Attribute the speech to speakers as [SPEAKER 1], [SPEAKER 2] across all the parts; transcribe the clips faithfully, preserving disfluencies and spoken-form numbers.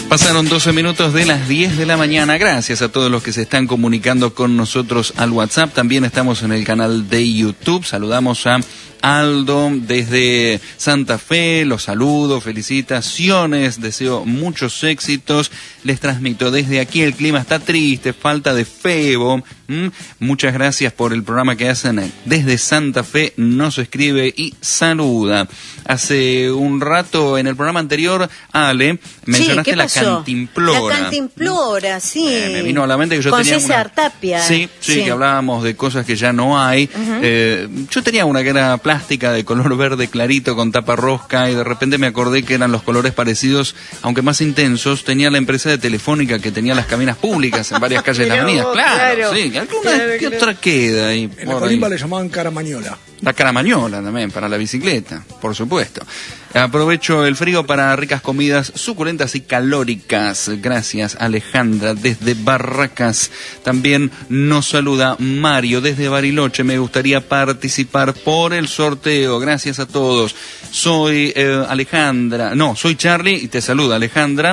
[SPEAKER 1] Pasaron doce minutos de las diez de la mañana. Gracias a todos los que se están comunicando con nosotros al WhatsApp. También estamos en el canal de YouTube. Saludamos a Aldo desde Santa Fe, los saludo, felicitaciones, deseo muchos éxitos. Les transmito desde aquí, el clima está triste, falta de febo. ¿Mm? Muchas gracias por el programa que hacen desde Santa Fe, nos escribe y saluda. Hace un rato en el programa anterior, Ale, mencionaste
[SPEAKER 2] sí,
[SPEAKER 1] la cantimplora.
[SPEAKER 2] La cantimplora, sí.
[SPEAKER 1] Eh, me vino a la mente que yo
[SPEAKER 2] Con
[SPEAKER 1] tenía
[SPEAKER 2] César
[SPEAKER 1] una...
[SPEAKER 2] Tapia.
[SPEAKER 1] Sí, sí, sí, que hablábamos de cosas que ya no hay. Uh-huh. eh, yo tenía una que era plástica de color verde clarito con tapa rosca y de repente me acordé que eran los colores parecidos, aunque más intensos. Tenía la empresa de Telefónica que tenía las cabinas públicas en varias calles de la avenida. Claro, claro, sí. ¿Alguna claro, ¿Qué claro. otra queda ahí?
[SPEAKER 3] En la colimba le llamaban caramañola.
[SPEAKER 1] La caramañola también, para la bicicleta, por supuesto. Aprovecho el frío para ricas comidas suculentas y calóricas. Gracias, Alejandra, desde Barracas. También nos saluda Mario, desde Bariloche. Me gustaría participar por el sorteo. Gracias a todos. Soy eh, Alejandra, no, soy Charlie y te saluda Alejandra.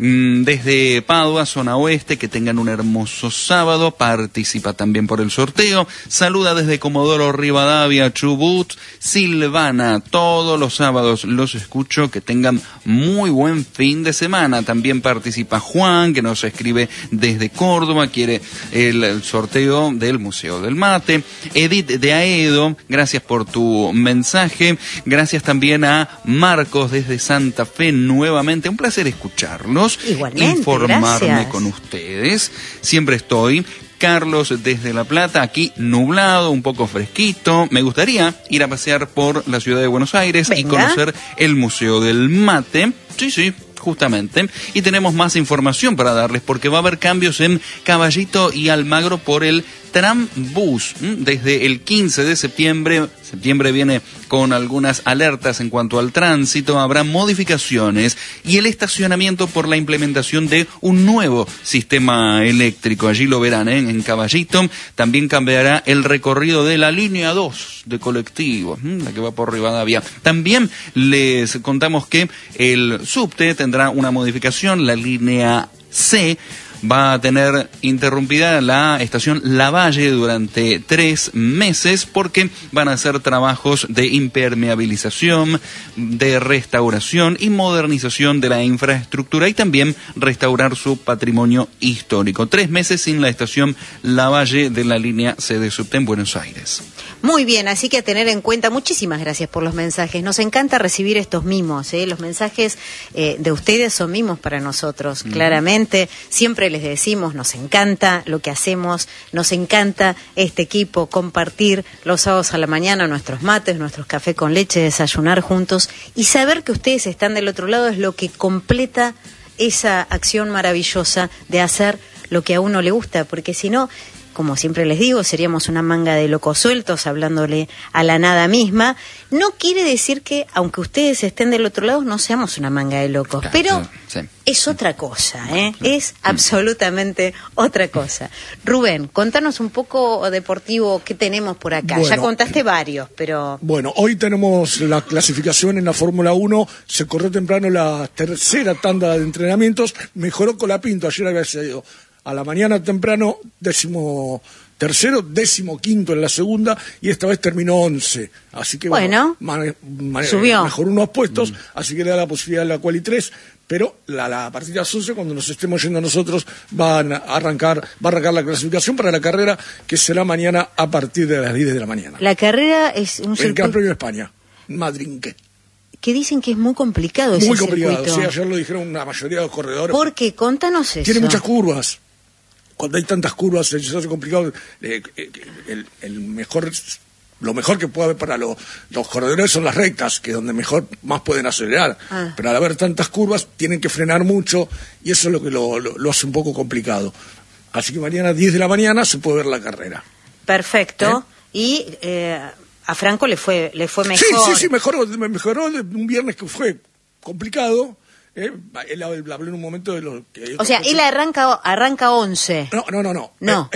[SPEAKER 1] Desde Padua, zona oeste, que tengan un hermoso sábado. Participa también por el sorteo. Saluda desde Comodoro Rivadavia, Chubut, Silvana. Todos los sábados los escucho. Que tengan muy buen fin de semana. También participa Juan, que nos escribe desde Córdoba. Quiere el sorteo del Museo del Mate. Edith de Aedo, gracias por tu mensaje. Gracias también a Marcos desde Santa Fe nuevamente. Un placer escucharlos.
[SPEAKER 2] Igualmente,
[SPEAKER 1] informarme
[SPEAKER 2] gracias.
[SPEAKER 1] Con ustedes. Siempre estoy. Carlos desde La Plata, aquí nublado, un poco fresquito. Me gustaría ir a pasear por la ciudad de Buenos Aires. Venga. Y conocer el Museo del Mate. Sí, sí, justamente. Y tenemos más información para darles, porque va a haber cambios en Caballito y Almagro por el Trambús. Desde el quince de septiembre, septiembre viene con algunas alertas en cuanto al tránsito, habrá modificaciones y el estacionamiento por la implementación de un nuevo sistema eléctrico. Allí lo verán, ¿eh? En Caballito. También cambiará el recorrido de la línea dos de colectivos, la que va por Rivadavia. También les contamos que el subte tendrá una modificación, la línea C va a tener interrumpida la estación Lavalle durante tres meses porque van a hacer trabajos de impermeabilización, de restauración y modernización de la infraestructura y también restaurar su patrimonio histórico. Tres meses sin la estación Lavalle de la línea C de subte en Buenos Aires.
[SPEAKER 2] Muy bien, así que a tener en cuenta. Muchísimas gracias por los mensajes. Nos encanta recibir estos mimos, ¿eh? Los mensajes eh, de ustedes son mimos para nosotros, mm. claramente. Siempre les decimos, nos encanta lo que hacemos, nos encanta este equipo, compartir los sábados a la mañana nuestros mates, nuestros café con leche, desayunar juntos y saber que ustedes están del otro lado es lo que completa esa acción maravillosa de hacer lo que a uno le gusta, porque si no, como siempre les digo, seríamos una manga de locos sueltos hablándole a la nada misma. No quiere decir que, aunque ustedes estén del otro lado, no seamos una manga de locos, claro, pero sí, sí. Es otra cosa, ¿eh? Es absolutamente otra cosa. Rubén, contanos un poco deportivo, ¿qué tenemos por acá? Bueno, ya contaste varios, pero...
[SPEAKER 3] Bueno, hoy tenemos la clasificación en la Fórmula uno, se corrió temprano la tercera tanda de entrenamientos, mejoró Colapinto, ayer había sido a la mañana temprano, décimo tercero, décimo quinto en la segunda, y esta vez terminó once. Así que bueno, bueno man, man,
[SPEAKER 2] subió.
[SPEAKER 3] Mejoró unos puestos, mm. así que le da la posibilidad de la quali tres, pero la, la partida de las once, cuando nos estemos yendo nosotros, van a arrancar, va a arrancar la clasificación para la carrera, que será mañana a partir de las diez de la mañana.
[SPEAKER 2] La carrera es un
[SPEAKER 3] El Gran Premio de España, Madrid.
[SPEAKER 2] Que dicen que es muy complicado ese
[SPEAKER 3] Muy complicado,
[SPEAKER 2] circuito.
[SPEAKER 3] Sí, ayer lo dijeron una mayoría de los corredores.
[SPEAKER 2] ¿Por qué? Contanos eso.
[SPEAKER 3] Tiene muchas curvas. Cuando hay tantas curvas, se hace complicado. Eh, eh, el, el mejor, lo mejor que puede haber para lo, los corredores son las rectas, que es donde mejor más pueden acelerar. Ah. Pero al haber tantas curvas, tienen que frenar mucho, y eso es lo que lo, lo, lo hace un poco complicado. Así que mañana a diez de la mañana se puede ver la carrera.
[SPEAKER 2] Perfecto. ¿Eh? Y eh, a Franco le fue, le fue mejor.
[SPEAKER 3] Sí, sí, sí, mejoró, mejoró un viernes que fue complicado. Eh, él habló en un momento de lo que...
[SPEAKER 2] O sea, él arranca arranca once.
[SPEAKER 3] No, no, no, no.
[SPEAKER 2] No.
[SPEAKER 3] Él,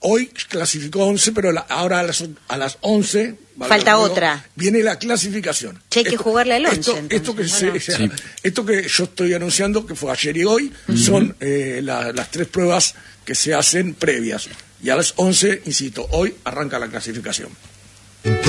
[SPEAKER 3] hoy clasificó once, pero la, ahora a las, a las once...
[SPEAKER 2] Falta luego, otra.
[SPEAKER 3] Viene la clasificación.
[SPEAKER 2] Che, hay que
[SPEAKER 3] esto,
[SPEAKER 2] jugarle al once.
[SPEAKER 3] Esto,
[SPEAKER 2] entonces,
[SPEAKER 3] esto, que
[SPEAKER 2] bueno.
[SPEAKER 3] se,
[SPEAKER 1] sí.
[SPEAKER 3] esto que yo estoy anunciando, que fue ayer y hoy, uh-huh. son eh, la, las tres pruebas que se hacen previas. Y a las once, insisto, hoy arranca la clasificación.